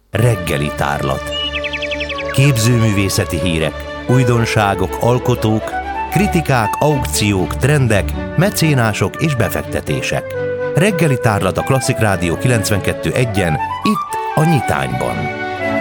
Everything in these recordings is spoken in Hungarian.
Reggeli tárlat. Képzőművészeti hírek, újdonságok, alkotók, kritikák, aukciók, trendek, mecénások és befektetések. Reggeli tárlat a Klasszik Rádió 92.1-en, itt a Nyitányban.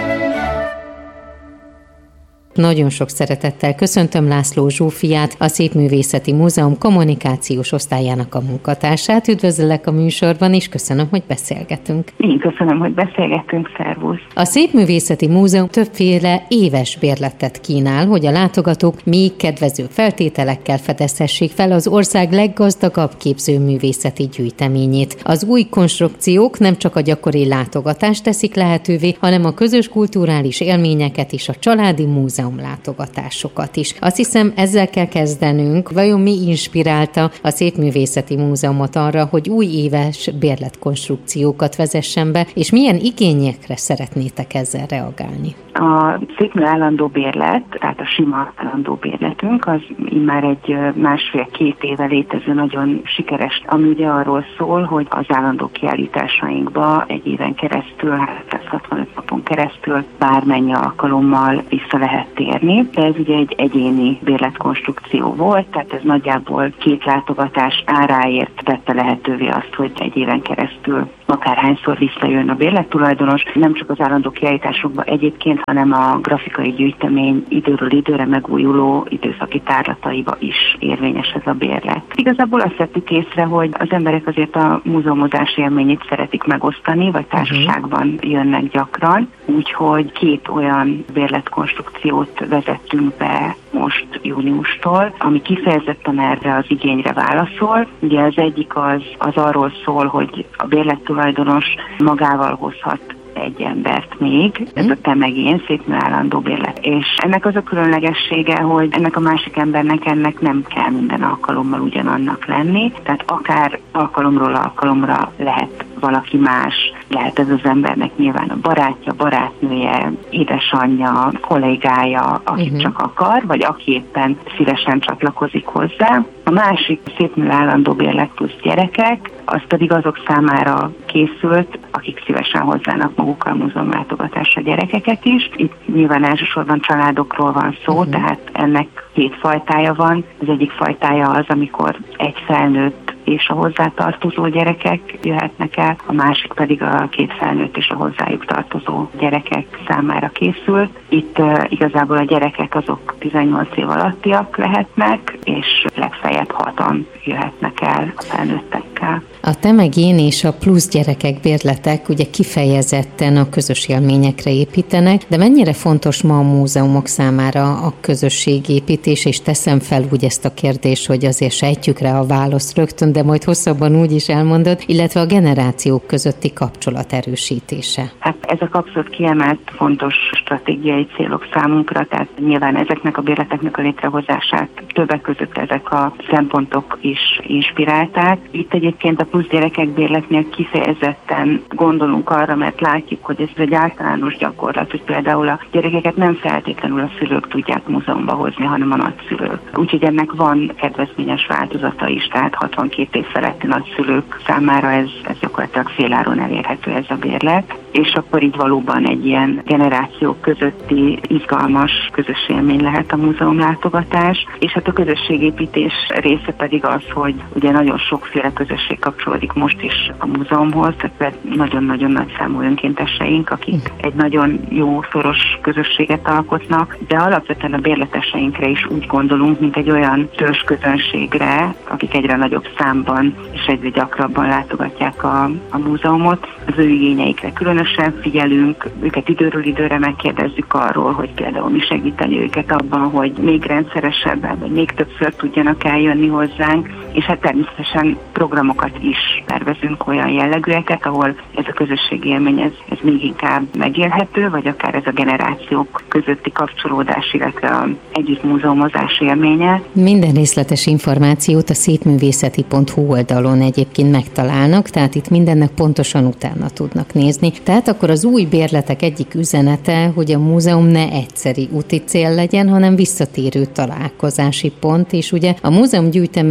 Nagyon sok szeretettel köszöntöm László Zsófiát, a Szépművészeti Múzeum kommunikációs osztályának a munkatársát. Üdvözöllek a műsorban, és köszönöm, hogy beszélgetünk. Én köszönöm, hogy beszélgetünk, szervusz! A Szépművészeti Múzeum többféle éves bérletet kínál, hogy a látogatók még kedvező feltételekkel fedezhessék fel az ország leggazdagabb képzőművészeti gyűjteményét. Az új konstrukciók nem csak a gyakori látogatást teszik lehetővé, hanem a közös kulturális élményeket és a családi múzeum látogatásokat is. Azt hiszem, ezzel kell kezdenünk. Vajon mi inspirálta a Szépművészeti Múzeumot arra, hogy új éves bérletkonstrukciókat vezessen be, és milyen igényekre szeretnétek ezzel reagálni? A Szépmű állandó bérlet, tehát a sima állandó bérletünk, az immár egy másfél-két éve létező nagyon sikeres, ami ugye arról szól, hogy az állandó kiállításainkba egy éven keresztül, 365 napon keresztül bármennyi alkalommal vissza lehet térni, de ez ugye egy egyéni bérletkonstrukció volt, tehát ez nagyjából 2 látogatás áráért tette lehetővé azt, hogy egy éven keresztül akárhányszor visszajön a bérlettulajdonos, nem csak az állandó kiállításokban egyébként, hanem a grafikai gyűjtemény időről időre megújuló időszaki tárlataiba is érvényes ez a bérlet. Igazából azt vettük észre, hogy az emberek azért a múzeumozás élményét szeretik megosztani, vagy társaságban jönnek gyakran, úgyhogy 2 olyan bérletkonstrukciót vezettünk be most júniustól, ami kifejezetten erre az igényre válaszol. Ugye az egyik az arról szól, hogy a bérlettulajdonos magával hozhat egy embert még, ez a te meg én, Szépmű állandó bérlet. És ennek az a különlegessége, hogy ennek a másik embernek ennek nem kell minden alkalommal ugyanannak lenni, tehát akár alkalomról alkalomra lehet valaki más, lehet ez az embernek nyilván a barátja, barátnője, édesanyja, kollégája, akit csak akar, vagy aki éppen szívesen csatlakozik hozzá. A másik Szépmű állandó bérlet plusz gyerekek, az pedig azok számára készült, akik szívesen hozzának magukkal múzeumlátogatásra gyerekeket is. Itt nyilván elsősorban családokról van szó, tehát ennek 2 fajtája van. Az egyik fajtája az, amikor egy felnőtt és a hozzátartozó gyerekek jöhetnek el, a másik pedig a 2 felnőtt és a hozzájuk tartozó gyerekek számára készült. Itt igazából a gyerekek azok 18 év alattiak lehetnek, és legfeljebb 6-an jöhetnek el a felnőttekkel. A te meg én és a plusz gyerekek bérletek ugye kifejezetten a közös élményekre építenek, de mennyire fontos ma a múzeumok számára a közösségépítés, és teszem fel úgy ezt a kérdést, hogy azért sejtjük rá a választ rögtön, de majd hosszabban úgy is elmondod, illetve a generációk közötti kapcsolat erősítése. Hát ezek abszolút kiemelt fontos stratégiai célok számunkra, tehát nyilván ezeknek a bérleteknek a létrehozását többek között ezek a szempontok is inspirálták. Itt egyébként a plusz gyerekek bérletnél kifejezetten gondolunk arra, mert látjuk, hogy ez egy általános gyakorlat, hogy például a gyerekeket nem feltétlenül a szülők tudják múzeumba hozni, hanem a nagyszülők. Úgyhogy ennek van kedvezményes változata is, tehát 62 év feletti nagyszülők számára ez gyakorlatilag féláron elérhető ez a bérlet, és akkor így valóban egy ilyen generációk közötti izgalmas közös élmény lehet a múzeumlátogatás, és hát a közösségépítés része pedig az, hogy ugye nagyon sokféle közösség kapcsolódik most is a múzeumhoz, tehát nagyon-nagyon nagy számú önkénteseink, akik egy nagyon jó, szoros közösséget alkotnak, de alapvetően a bérleteseinkre is úgy gondolunk, mint egy olyan törzsközönségre, akik egyre nagyobb számban és egyre gyakrabban látogatják a múzeumot. Az ő igényeikre különösen figyelünk, őket időről időre megkérdezzük arról, hogy például mi segíteni őket abban, hogy még rendszeresebben, vagy még többször tudjanak eljönni hozzánk, és hát természetesen programokat is tervezünk, olyan jellegűeket, ahol ez a közösségi élmény ez még inkább megélhető, vagy akár ez a generációk közötti kapcsolódás, illetve a együtt múzeumozás élménye. Minden részletes információt a szépművészeti.hu oldalon egyébként megtalálnak, tehát itt mindennek pontosan utána tudnak nézni. Tehát akkor az új bérletek egyik üzenete, hogy a múzeum ne egyszeri úti cél legyen, hanem visszatérő találkozási pont, és ugye a múzeum gyűjteményében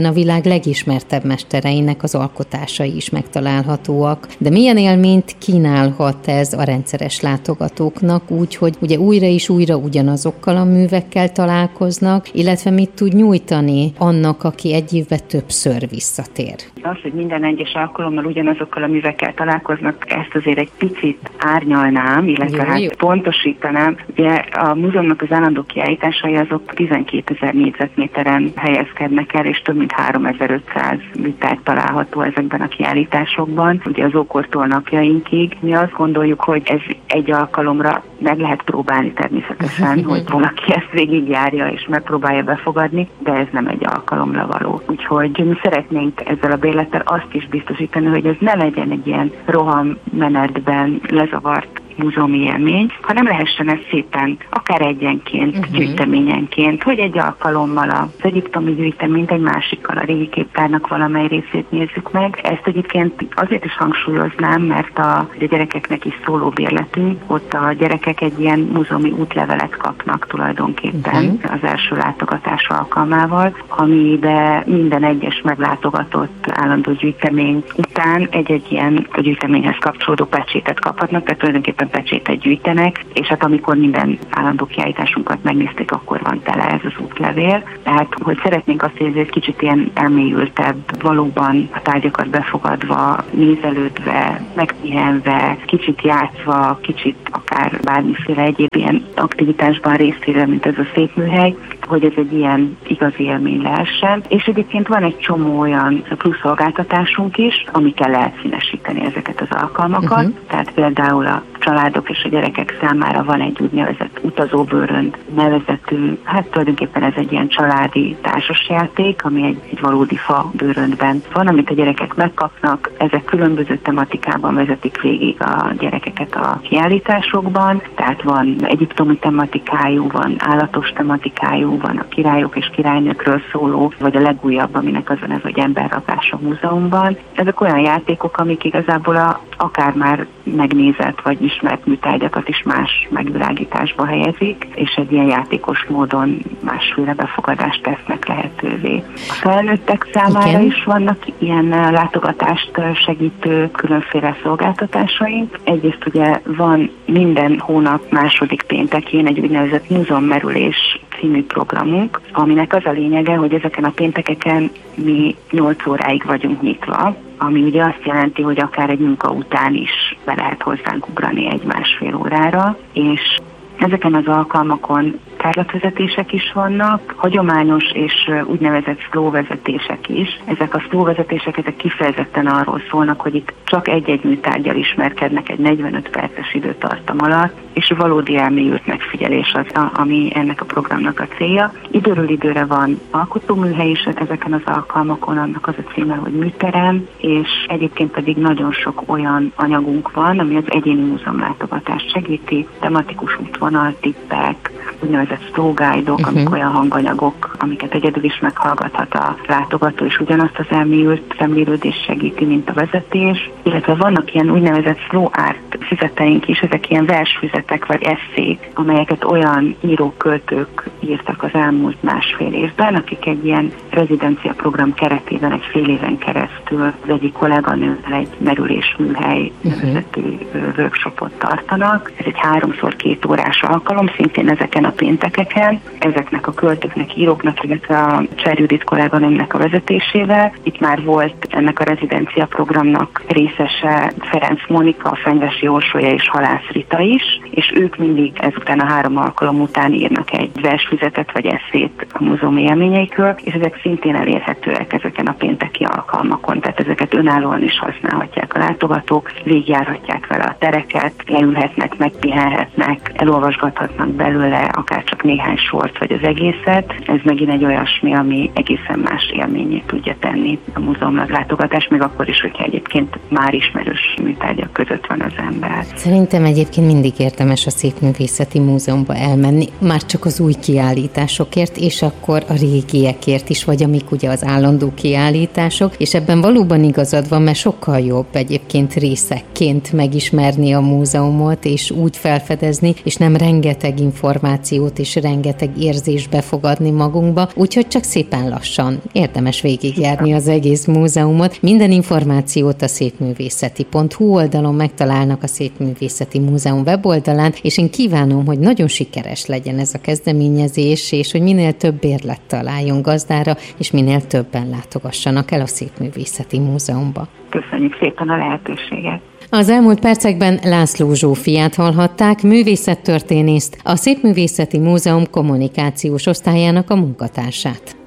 amelyben a világ legismertebb mestereinek az alkotásai is megtalálhatóak. De milyen élményt kínálhat ez a rendszeres látogatóknak, úgyhogy ugye újra és újra ugyanazokkal a művekkel találkoznak, illetve mit tud nyújtani annak, aki egy évben többször visszatér? Az, hogy minden egyes alkalommal ugyanazokkal a művekkel találkoznak, ezt azért egy picit árnyalnám, illetve pontosítanám. Ugye a múzeumnak az állandó kiállításai azok 12 000 négyzetméteren helyezkednek el, és több mint 3500 műtárgy található ezekben a kiállításokban, ugye az ókortól napjainkig. Mi azt gondoljuk, hogy ez egy alkalomra meg lehet próbálni természetesen, hogy valaki ezt végigjárja és megpróbálja befogadni, de ez nem egy alkalomra való. Úgyhogy mi szeretnénk ezzel a bérlettel azt is biztosítani, hogy ez ne legyen egy ilyen rohammenetben lezavart múzeumi élmény, hanem lehessen ez szépen, akár egyenként, gyűjteményenként, hogy egy alkalommal az egyiptomi gyűjteményt, egy másikkal a régi képtárnak valamely részét nézzük meg. Ezt egyébként azért is hangsúlyoznám, mert a gyerekeknek is szóló bérletünk, ott a gyerekek egy ilyen múzeumi útlevelet kapnak tulajdonképpen az első látogatás alkalmával, amiben minden egyes meglátogatott állandó gyűjtemény után egy ilyen a gyűjteményhez kapcsolódó pecsétet kaphatnak, tehát tulajdonképpen pecsétet gyűjtenek, és hát amikor minden állandó kiállításunkat megnézték, akkor van tele ez az útlevél. Tehát, hogy szeretnénk azt, hogy ez egy kicsit ilyen elmélyültebb, valóban a tárgyakat befogadva, nézelődve, megpihenve, kicsit játszva, kicsit akár bármiféle egyéb ilyen aktivitásban részvéve, mint ez a szép műhely, hogy ez egy ilyen igazi élmény lehessen. És egyébként van egy csomó olyan plusz szolgáltatásunk is, amikkel lehet színesíteni ezeket az alkalmakat. Tehát például a családok és a gyerekek számára van egy úgynevezett utazóbőrönd nevezetű, hát tulajdonképpen ez egy ilyen családi társasjáték, ami egy valódi fa bőröndben van, amit a gyerekek megkapnak. Ezek különböző tematikában vezetik végig a gyerekeket a kiállításokban, tehát van egyiptomi tematikájú, van állatos tematikájú, van a királyok és királynőkről szóló, vagy a legújabb, aminek az a neve, hogy Emberrablás a múzeumban. Ezek olyan játékok, amik igazából akár már megnézett vagy ismert műtárgyakat is más megvilágításba helyezik, és egy ilyen játékos módon másféle befogadást tesznek lehetővé. A felnőttek számára is vannak ilyen látogatást segítő különféle szolgáltatásaink. Egyrészt ugye van minden hónap második péntekén egy úgynevezett múzeummerülés című programunk, aminek az a lényege, hogy ezeken a péntekeken mi 8 óráig vagyunk nyitva, ami ugye azt jelenti, hogy akár egy munka után is be lehet hozzánk ugrani 1-1,5 órára, és ezeken az alkalmakon tárlatvezetések is vannak, hagyományos és úgynevezett slow vezetések is. Ezek a slow vezetések ezek kifejezetten arról szólnak, hogy itt csak egy-egy műtárggyal ismerkednek egy 45 perces időtartam alatt, és valódi elmélyült megfigyelés az, ami ennek a programnak a célja. Időről időre van alkotóműhely is ezeken az alkalmakon, annak az a címe, hogy műterem, és egyébként pedig nagyon sok olyan anyagunk van, ami az egyéni múzeumlátogatást segíti, tematikus útvonal, tippek, úgynevezett slow guide-ok, amik olyan hanganyagok, amiket egyedül is meghallgathat a látogató, és ugyanazt az elmélyült szemlélődést segíti, mint a vezetés. Illetve vannak ilyen úgynevezett slow art füzeteink is, ezek ilyen versfüzetek vagy esszék, amelyeket olyan írók, költők írtak az elmúlt másfél évben, akik egy ilyen rezidencia program keretében egy fél éven keresztül az egyik kolléganővel egy merülésműhely nevezetű workshopot tartanak. Ez egy 3x2 órás alkalom, szintén ezeken a péntekeken, ezeknek a költőknek, íróknak, illetve a Cser Judit kolléganőmnek a vezetésével. Itt már volt ennek a rezidencia programnak részese Ferenc Mónika, a Fenyvesi Orsolya és Halász Rita is, és ők mindig ezután a 3 alkalom után írnak egy versfüzetet vagy esszét a múzeum élményeikről, és ezek szintén elérhetőek ezeken a pénteki alkalmakon, tehát ezeket önállóan is használhatják a látogatók, végigjárhatják vele a tereket, leülhetnek, megpihenhetnek, elolvasgathatnak belőle akár csak néhány sort vagy az egészet. Ez megint egy olyasmi, ami egészen más élményét tudja tenni a múzeum látogatás, még akkor is, hogyha egyébként már ismerős műtárgyak között van az ember. Szerintem egyébként mindig érdemes a Szépművészeti Múzeumba elmenni, már csak az új kiállításokért, és akkor a régiekért is, vagy amik ugye az állandó kiállítások, és ebben valóban igazad van, mert sokkal jobb egyébként részekként megismerni megismerni a múzeumot, és úgy felfedezni, és nem rengeteg információt és rengeteg érzést befogadni magunkba, úgyhogy csak szépen lassan érdemes végigjárni az egész múzeumot. Minden információt a szépművészeti.hu oldalon megtalálnak, a Szépművészeti Múzeum weboldalán, és én kívánom, hogy nagyon sikeres legyen ez a kezdeményezés, és hogy minél több bérlet találjon gazdára, és minél többen látogassanak el a Szépművészeti Múzeumba. Köszönjük szépen a lehetőséget! Az elmúlt percekben László Zsófiát hallhatták, művészettörténészt, a Szépművészeti Múzeum kommunikációs osztályának a munkatársát.